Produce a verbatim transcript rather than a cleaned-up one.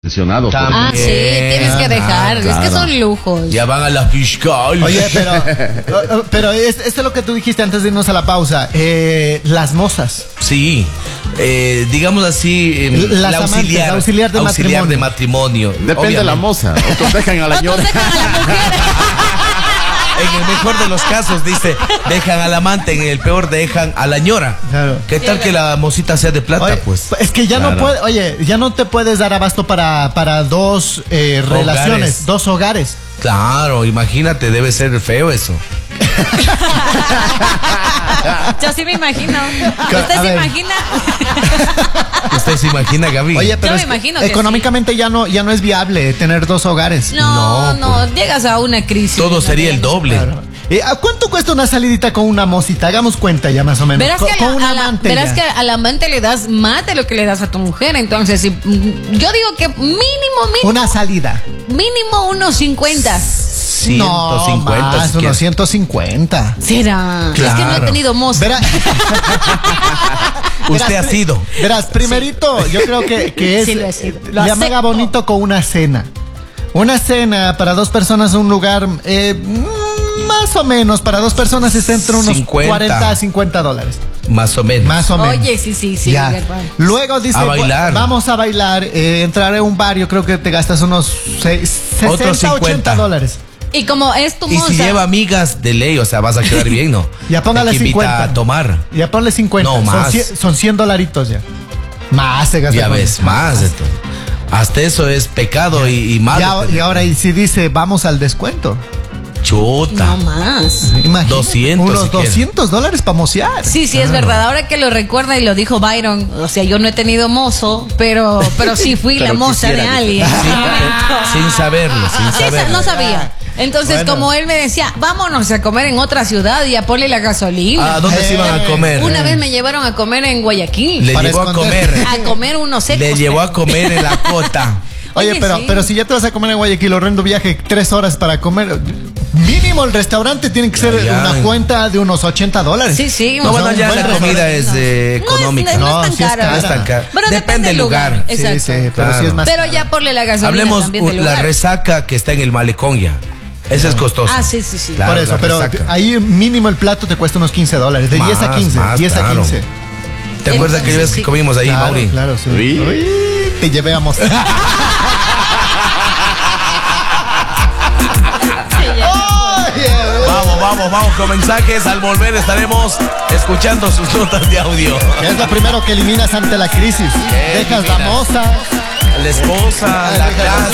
Pensionado. Ah, sí, tienes que dejar. Ah, claro. Es que son lujos. Ya van a la fiscal. Oye, pero, pero esto es lo que tú dijiste antes de irnos a la pausa. Eh, las mozas. Sí. Eh, digamos así, eh, las la amantes, auxiliar, la auxiliar de auxiliar matrimonio. de matrimonio. Depende Obviamente. de la moza. Otros dejan a la señora. En el mejor de los casos, dice, dejan al amante, en el peor dejan a la ñora. Claro. ¿Qué tal que la mosita sea de plata, Oye, pues? Es que ya Claro. no puede, oye, ya no te puedes dar abasto para, para dos eh, relaciones, dos hogares. Claro, imagínate, debe ser feo eso. Yo sí me imagino. A ¿Usted se ver. imagina? ¿Usted se imagina, Gaby? Oye, pero Yo me es que imagino que económicamente ya no, ya no es viable tener dos hogares. No, No, no, llegas a una crisis. Todo ¿no? sería el doble. Claro. Eh, ¿a cuánto cuesta una salidita con una mosita? Hagamos cuenta ya más o menos. Verás, Co- que, con a una la, a la- amante verás ya. que al amante le das más de lo que le das a tu mujer. Entonces, si, mm, yo digo que mínimo, mínimo, Una salida. mínimo unos cincuenta. ciento cincuenta, no, más, si unos quieres. ciento cincuenta. Será. Es que no he Claro. tenido moza. Verá- Usted Verás, ha sido. Verás, primerito, yo creo que, que es Sí, lo he sido. Lo le acepto. haga bonito con una cena. Una cena para dos personas en un lugar, eh, mm, más o menos, para dos personas está entre unos cincuenta. cuarenta a cincuenta dólares. Más o menos. Más o menos. Oye, sí, sí, sí. Ya. verdad. Luego dice, A bailar. vamos a bailar, eh, entrar a un bar, yo creo que te gastas unos seis- Otros sesenta, ochenta cincuenta dólares. Y como es tu Y moza. si lleva amigas de ley, o sea, vas a quedar bien, ¿no? Ya póngale Hay que invitar cincuenta. a tomar. Ya ponle cincuenta. No, Son más. cien- Son cien dolaritos ya. Más se gasta. Ya con ves, eso. más. Esto. Hasta eso es pecado y, y malo. Ya- y ahora, y si dice, vamos al descuento. Chuta. No más. Imagínate, doscientos, unos si quieres. doscientos dólares para mocear. Sí, sí, es verdad. Ahora que lo recuerda y lo dijo Byron, o sea, yo no he tenido mozo, pero, pero sí fui Pero la moza de quisiera, alguien. Sí, sin saberlo, sin Sí, saberlo. no sabía. Entonces, Bueno. como él me decía, vámonos a comer en otra ciudad y a ponle la gasolina. ¿A dónde se iban a comer? Una vez me llevaron a comer en Guayaquil. Le Para llevó a esconder. comer. A comer unos secos. Le llevó a comer en la cota. Oye, Oye, pero, sí. pero si ya te vas a comer en Guayaquil, horrendo viaje, tres horas para comer. Mínimo el restaurante tiene que ser Ya, ya. una cuenta de unos ochenta dólares. Sí, sí. No, un bueno, ya buen la restaurante. comida es eh, No es- económica. no es No, tan sí es cara. cara. No es tan cara. Pero Depende del lugar. Sí, Exacto. sí, pero Claro. sí es más Pero caro. ya ponle la gasolina Hablemos también del uh, la lugar. resaca que está en el malecón ya. Esa es costosa. Ah, sí, sí, sí. Claro, Por eso, la pero resaca. ahí mínimo el plato te cuesta unos quince dólares. De Más, diez a quince. más, diez a claro. quince. ¿Te acuerdas aquella vez sí. que comimos ahí, Claro, Mauri? claro, sí. Uy. Uy, te llevamos. Vamos, vamos, vamos con mensajes. Al volver estaremos escuchando sus notas de audio. ¿Qué es lo primero que eliminas ante la crisis? ¿Qué Dejas la eliminas? moza. La esposa, la casa.